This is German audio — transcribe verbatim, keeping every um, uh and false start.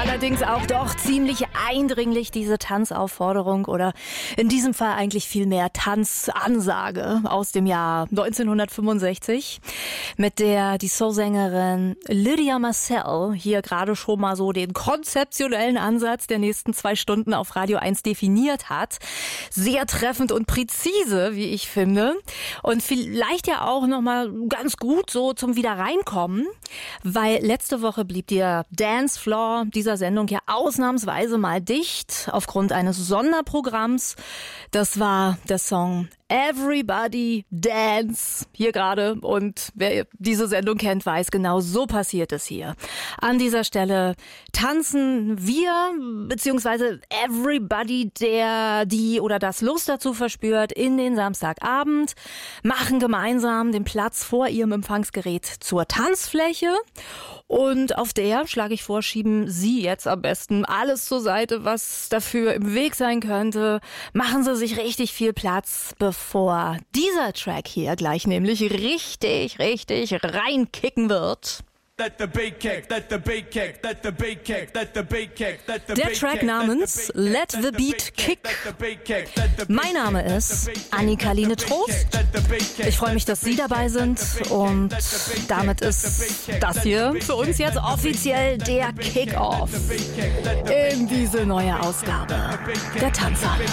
allerdings auch doch ziemlich eindringlich, diese Tanzaufforderung oder in diesem Fall eigentlich vielmehr Tanzansage aus dem Jahr neunzehnhundertfünfundsechzig, mit der die Soulsängerin Lydia Marcel hier gerade schon mal so den konzeptionellen Ansatz der nächsten zwei Stunden auf Radio eins definiert hat. Sehr treffend und präzise, wie ich finde. Und vielleicht ja auch nochmal ganz gut so zum Wiederreinkommen, weil letzte Woche blieb der Dancefloor dieser Sendung ja ausnahmsweise mal dicht aufgrund eines Sonderprogramms. Das war der Song Everybody Dance hier gerade, und wer diese Sendung kennt, weiß, genau so passiert es hier. An dieser Stelle tanzen wir, beziehungsweise everybody, der die oder das Lust dazu verspürt, in den Samstagabend, machen gemeinsam den Platz vor ihrem Empfangsgerät zur Tanzfläche, und auf der, schlage ich vor, schieben Sie jetzt am besten alles zur Seite, was dafür im Weg sein könnte. Machen Sie sich richtig viel Platz, bevor dieser Track hier gleich nämlich richtig, richtig reinkicken wird. Der Track namens Let the Beat Kick. Mein Name ist Annika-Line Trost. Ich freue mich, dass Sie dabei sind, und damit ist das hier für uns jetzt offiziell der Kick-Off in diese neue Ausgabe der Tanzhalle.